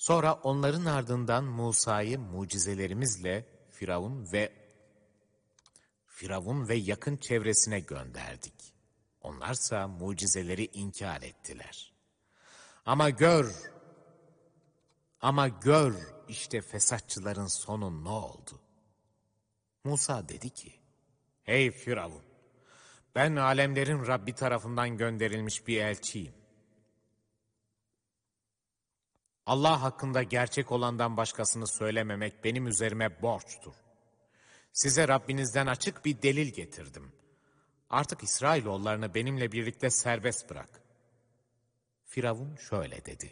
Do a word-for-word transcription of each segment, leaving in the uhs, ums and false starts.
Sonra onların ardından Musa'yı mucizelerimizle Firavun ve Firavun ve yakın çevresine gönderdik. Onlarsa mucizeleri inkar ettiler. Ama gör, ama gör işte fesatçıların sonu ne oldu? Musa dedi ki, hey Firavun, ben alemlerin Rabbi tarafından gönderilmiş bir elçiyim. Allah hakkında gerçek olandan başkasını söylememek benim üzerime borçtur. Size Rabbinizden açık bir delil getirdim. Artık İsrailoğullarını benimle birlikte serbest bırak. Firavun şöyle dedi.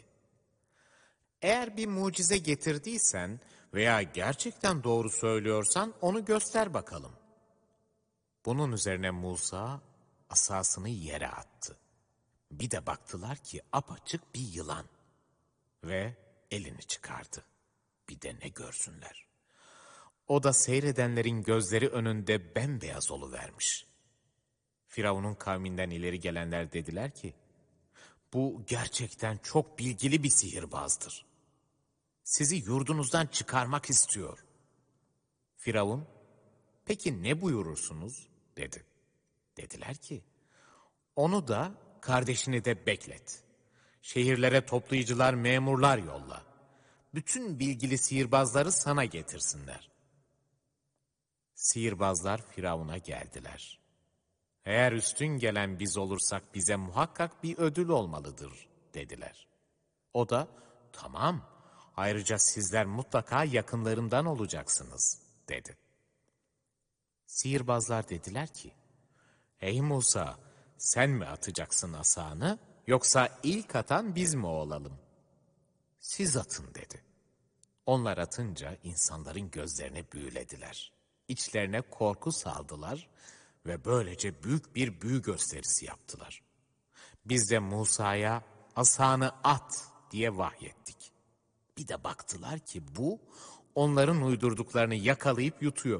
Eğer bir mucize getirdiysen veya gerçekten doğru söylüyorsan onu göster bakalım. Bunun üzerine Musa asasını yere attı. Bir de baktılar ki apaçık bir yılan ve elini çıkardı. Bir de ne görsünler. O da seyredenlerin gözleri önünde bembeyaz oluvermiş. Firavun'un kavminden ileri gelenler dediler ki, bu gerçekten çok bilgili bir sihirbazdır. Sizi yurdunuzdan çıkarmak istiyor. Firavun, peki ne buyurursunuz? dedi. Dediler ki, onu da kardeşini de beklet. Şehirlere toplayıcılar, memurlar yolla. Bütün bilgili sihirbazları sana getirsinler. Sihirbazlar Firavun'a geldiler. Eğer üstün gelen biz olursak bize muhakkak bir ödül olmalıdır, dediler. O da, tamam, ayrıca sizler mutlaka yakınlarımdan olacaksınız, dedi. Sihirbazlar dediler ki, ey Musa, sen mi atacaksın asanı, yoksa ilk atan biz mi olalım? Siz atın, dedi. Onlar atınca insanların gözlerine büyülediler. İçlerine korku saldılar ve böylece büyük bir büyü gösterisi yaptılar. Biz de Musa'ya asanı at diye vahyettik. Bir de baktılar ki bu onların uydurduklarını yakalayıp yutuyor.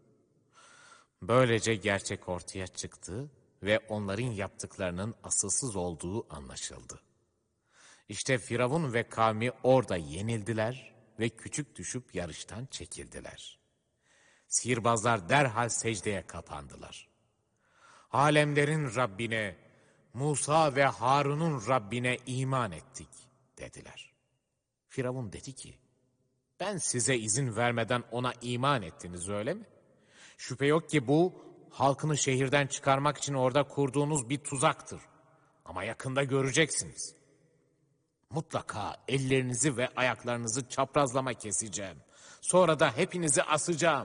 Böylece gerçek ortaya çıktı ve onların yaptıklarının asılsız olduğu anlaşıldı. İşte Firavun ve kavmi orada yenildiler ve küçük düşüp yarıştan çekildiler. Sihirbazlar derhal secdeye kapandılar. Alemlerin Rabbine, Musa ve Harun'un Rabbine iman ettik, dediler. Firavun dedi ki, ben size izin vermeden ona iman ettiniz öyle mi? Şüphe yok ki bu, halkını şehirden çıkarmak için orada kurduğunuz bir tuzaktır. Ama yakında göreceksiniz. Mutlaka ellerinizi ve ayaklarınızı çaprazlama keseceğim. Sonra da hepinizi asacağım.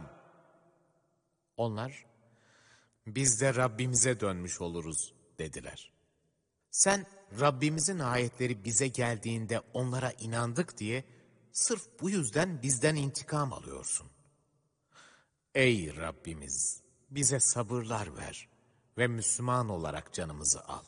Onlar, biz de Rabbimize dönmüş oluruz, dediler. Sen Rabbimizin ayetleri bize geldiğinde onlara inandık diye sırf bu yüzden bizden intikam alıyorsun. Ey Rabbimiz, bize sabırlar ver ve Müslüman olarak canımızı al.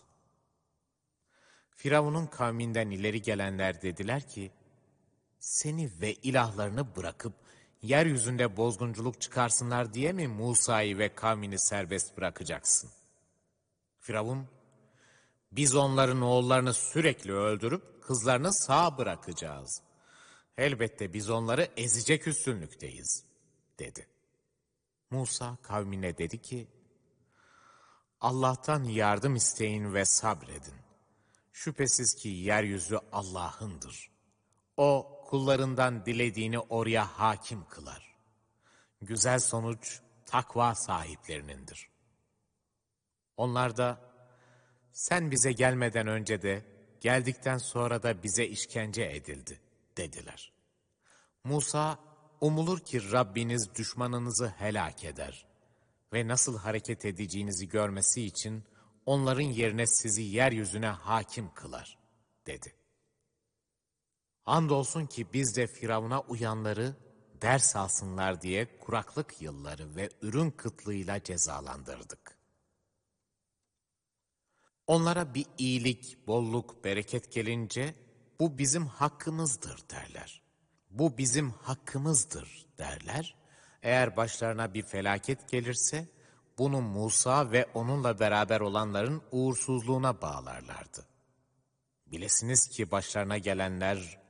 Firavun'un kavminden ileri gelenler dediler ki, seni ve ilahlarını bırakıp yeryüzünde bozgunculuk çıkarsınlar diye mi Musa'yı ve kavmini serbest bırakacaksın? Firavun, biz onların oğullarını sürekli öldürüp kızlarını sağ bırakacağız. Elbette biz onları ezecek üstünlükteyiz, dedi. Musa kavmine dedi ki, Allah'tan yardım isteyin ve sabredin. Şüphesiz ki yeryüzü Allah'ındır. O kullarından dilediğini oraya hakim kılar. Güzel sonuç takva sahiplerinindir. Onlar da, sen bize gelmeden önce de, geldikten sonra da bize işkence edildi, dediler. Musa, umulur ki Rabbiniz düşmanınızı helak eder ve nasıl hareket edeceğinizi görmesi için onların yerine sizi yeryüzüne hakim kılar, dedi. Andolsun ki biz de Firavun'a uyanları ders alsınlar diye kuraklık yılları ve ürün kıtlığıyla cezalandırdık. Onlara bir iyilik, bolluk, bereket gelince bu bizim hakkımızdır derler. Bu bizim hakkımızdır derler. Eğer başlarına bir felaket gelirse bunu Musa ve onunla beraber olanların uğursuzluğuna bağlarlardı. Bilesiniz ki başlarına gelenler